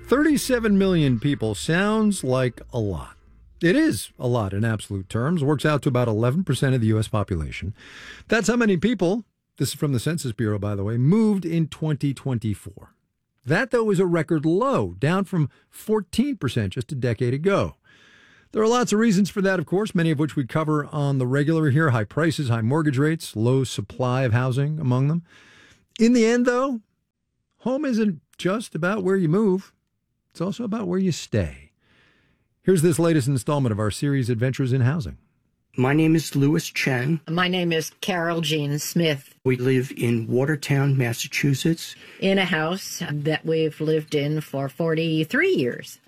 37 million people sounds like a lot. It is a lot in absolute terms. Works out to about 11% of the U.S. population. That's how many people, this is from the Census Bureau, by the way, moved in 2024. That, though, is a record low, down from 14% just a decade ago. There are lots of reasons for that, of course, many of which we cover on the regular here. High prices, high mortgage rates, low supply of housing among them. In the end, though, home isn't just about where you move. It's also about where you stay. Here's this latest installment of our series, Adventures in Housing. My name is Louis Chen. My name is Carol Jean Smith. We live in Watertown, Massachusetts. In a house that we've lived in for 43 years.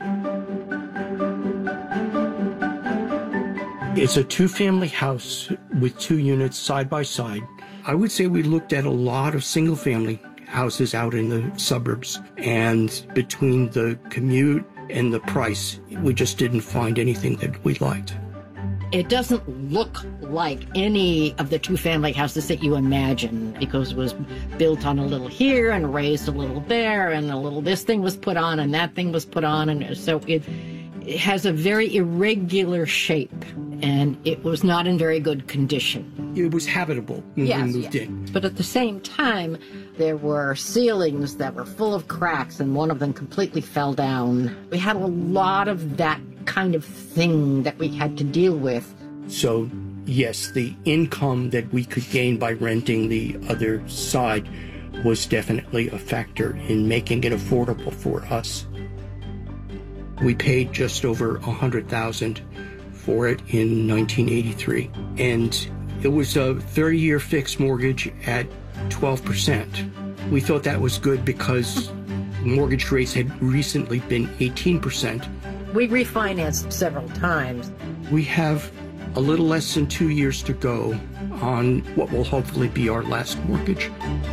It's a two-family house with 2 units side by side. I would say we looked at a lot of single-family houses out in the suburbs. And between the commute and the price, we just didn't find anything that we liked. It doesn't look like any of the two-family houses that you imagine, because it was built on a little here and raised a little there, and a little this thing was put on and that thing was put on, and so it has a very irregular shape, and it was not in very good condition. It was habitable when we moved in. But at the same time, there were ceilings that were full of cracks, and one of them completely fell down. We had a lot of that kind of thing that we had to deal with. So, yes, the income that we could gain by renting the other side was definitely a factor in making it affordable for us. We paid just over $100,000 for it in 1983, and it was a 30-year fixed mortgage at 12%. We thought that was good because mortgage rates had recently been 18%. We refinanced several times. We have a little less than 2 years to go on what will hopefully be our last mortgage.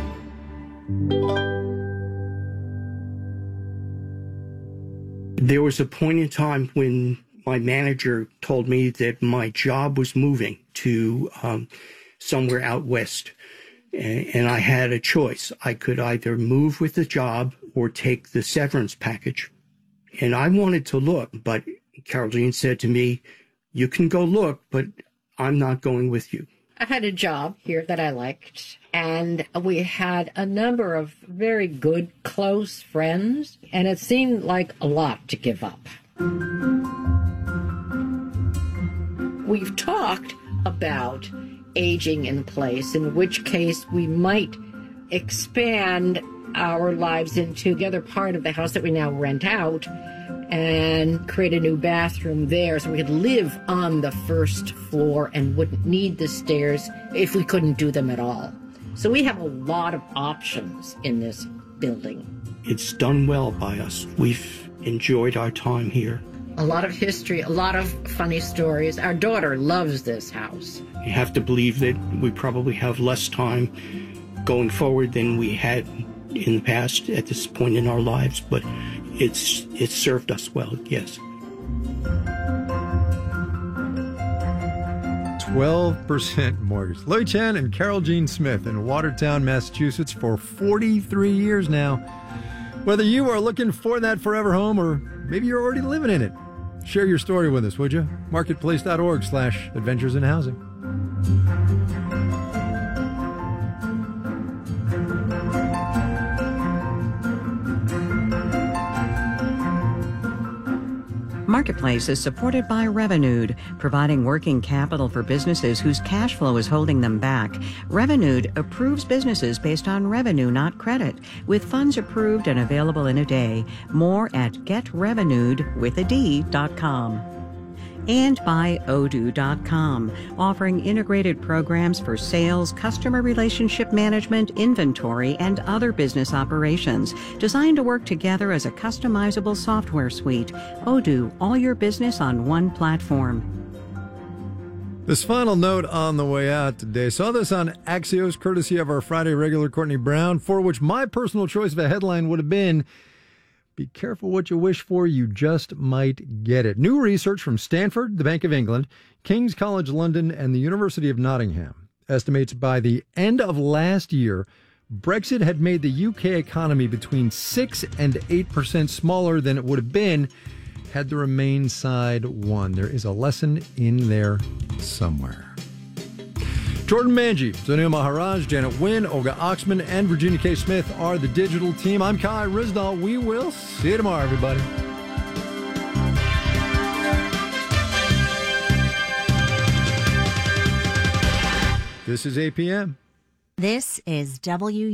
There was a point in time when my manager told me that my job was moving to somewhere out west, and I had a choice. I could either move with the job or take the severance package. And I wanted to look, but Carol Jean said to me, "You can go look, but I'm not going with you." I had a job here that I liked, and we had a number of very good, close friends, and it seemed like a lot to give up. We've talked about aging in place, in which case we might expand our lives into the other part of the house that we now rent out and create a new bathroom there so we could live on the first floor and wouldn't need the stairs if we couldn't do them at all. So we have a lot of options in this building. It's done well by us. We've enjoyed our time here. A lot of history, a lot of funny stories. Our daughter loves this house. You have to believe that we probably have less time going forward than we had in the past at this point in our lives, but it's served us well, yes. 12% mortgage. Louis Chen and Carol Jean Smith in Watertown, Massachusetts for 43 years now. Whether you are looking for that forever home or maybe you're already living in it, share your story with us, would you? Marketplace.org/adventures in housing. Marketplace is supported by Revenued, providing working capital for businesses whose cash flow is holding them back. Revenued approves businesses based on revenue, not credit, with funds approved and available in a day. More at getrevenued.com. And by Odoo.com, offering integrated programs for sales, customer relationship management, inventory, and other business operations, designed to work together as a customizable software suite. Odoo, all your business on one platform. This final note on the way out today. Saw this on Axios, courtesy of our Friday regular Courtney Brown, for which my personal choice of a headline would have been, "Be careful what you wish for, you just might get it." New research from Stanford, the Bank of England, King's College London, and the University of Nottingham estimates by the end of last year, Brexit had made the UK economy between 6 and 8% smaller than it would have been had the Remain side won. There is a lesson in there somewhere. Jordan Manji, Sunil Maharaj, Janet Wynn, Olga Oxman, and Virginia K. Smith are the digital team. I'm Kai Rizdal. We will see you tomorrow, everybody. This is APM. This is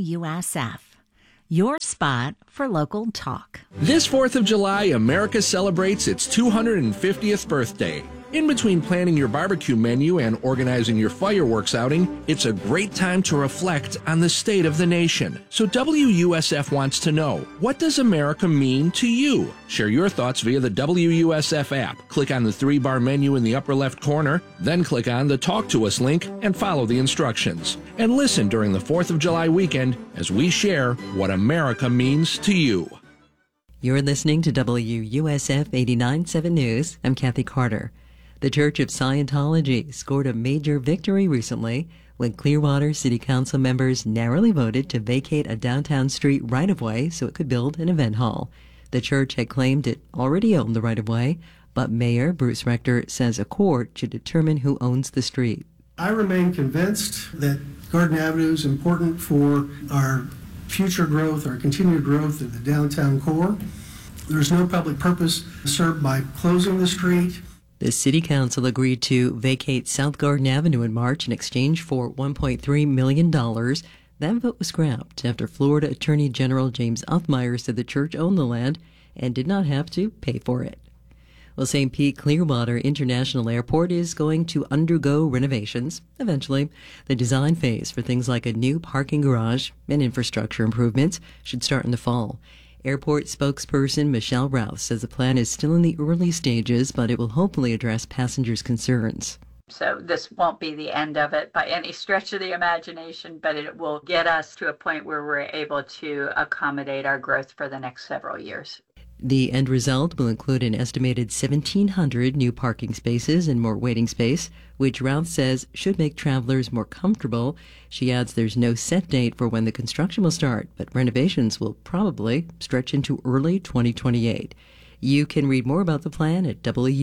WUSF, your spot for local talk. This 4th of July, America celebrates its 250th birthday. In between planning your barbecue menu and organizing your fireworks outing, it's a great time to reflect on the state of the nation. So WUSF wants to know, what does America mean to you? Share your thoughts via the WUSF app. Click on the 3-bar menu in the upper left corner, then click on the Talk to Us link and follow the instructions. And listen during the 4th of July weekend as we share what America means to you. You're listening to WUSF 89.7 News. I'm Kathy Carter. The Church of Scientology scored a major victory recently when Clearwater City Council members narrowly voted to vacate a downtown street right-of-way so it could build an event hall. The church had claimed it already owned the right-of-way, but Mayor Bruce Rector says a court should determine who owns the street. I remain convinced that Garden Avenue is important for our future growth, our continued growth of the downtown core. There's no public purpose served by closing the street. The City Council agreed to vacate South Garden Avenue in March in exchange for $1.3 million. That vote was scrapped after Florida Attorney General James Othmeyer said the church owned the land and did not have to pay for it. Well, St. Pete Clearwater International Airport is going to undergo renovations. Eventually, the design phase for things like a new parking garage and infrastructure improvements should start in the fall. Airport spokesperson Michelle Routh says the plan is still in the early stages, but it will hopefully address passengers' concerns. So this won't be the end of it by any stretch of the imagination, but it will get us to a point where we're able to accommodate our growth for the next several years. The end result will include an estimated 1,700 new parking spaces and more waiting space, which Routh says should make travelers more comfortable. She adds there's no set date for when the construction will start, but renovations will probably stretch into early 2028. You can read more about the plan at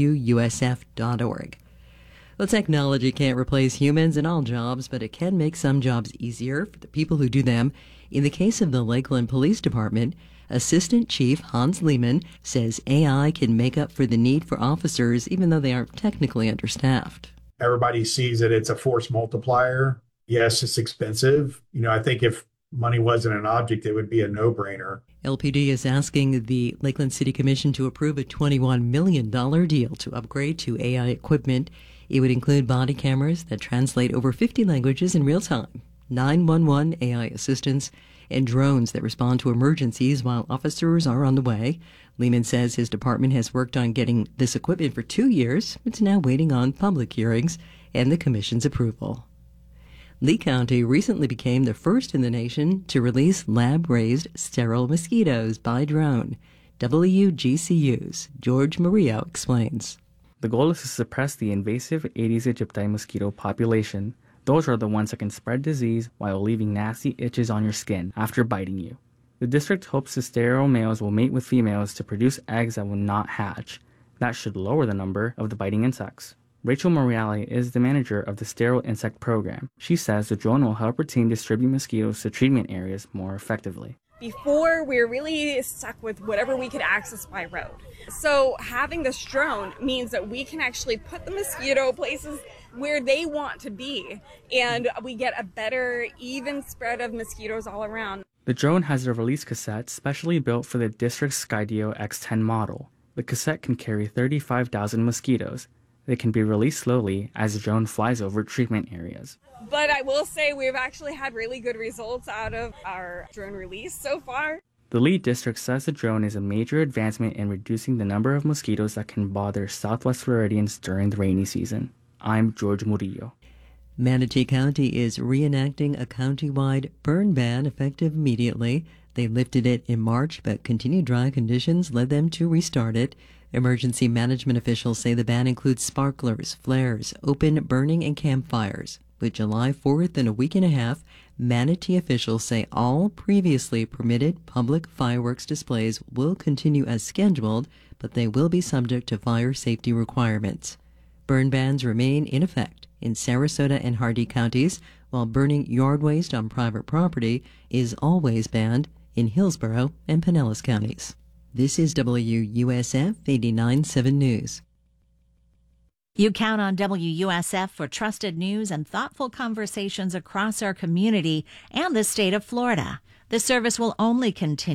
WUSF.org. Well, technology can't replace humans in all jobs, but it can make some jobs easier for the people who do them. In the case of the Lakeland Police Department, Assistant Chief Hans Lehman says AI can make up for the need for officers even though they aren't technically understaffed. Everybody sees that it's a force multiplier. Yes, it's expensive. I think if money wasn't an object, it would be a no-brainer. LPD is asking the Lakeland City Commission to approve a $21 million deal to upgrade to AI equipment. It would include body cameras that translate over 50 languages in real time, 911 AI assistants, and drones that respond to emergencies while officers are on the way. Lehman says his department has worked on getting this equipment for 2 years. It's now waiting on public hearings and the commission's approval. Lee County recently became the first in the nation to release lab-raised sterile mosquitoes by drone. WGCU's George Murillo explains. The goal is to suppress the invasive Aedes aegypti mosquito population. Those are the ones that can spread disease while leaving nasty itches on your skin after biting you. The district hopes the sterile males will mate with females to produce eggs that will not hatch. That should lower the number of the biting insects. Rachel Morale is the manager of the Sterile Insect Program. She says the drone will help her team distribute mosquitoes to treatment areas more effectively. Before, we were really stuck with whatever we could access by road. So having this drone means that we can actually put the mosquito places where they want to be, and we get a better, even spread of mosquitoes all around. The drone has a release cassette specially built for the district's Skydio X10 model. The cassette can carry 35,000 mosquitoes. They can be released slowly as the drone flies over treatment areas. But I will say we've actually had really good results out of our drone release so far. The lead district says the drone is a major advancement in reducing the number of mosquitoes that can bother Southwest Floridians during the rainy season. I'm George Murillo. Manatee County is reenacting a county-wide burn ban effective immediately. They lifted it in March, but continued dry conditions led them to restart it. Emergency management officials say the ban includes sparklers, flares, open burning, and campfires. With July 4th in a week and a half, Manatee officials say all previously permitted public fireworks displays will continue as scheduled, but they will be subject to fire safety requirements. Burn bans remain in effect in Sarasota and Hardee counties, while burning yard waste on private property is always banned in Hillsborough and Pinellas counties. This is WUSF 89.7 News. You count on WUSF for trusted news and thoughtful conversations across our community and the state of Florida. This service will only continue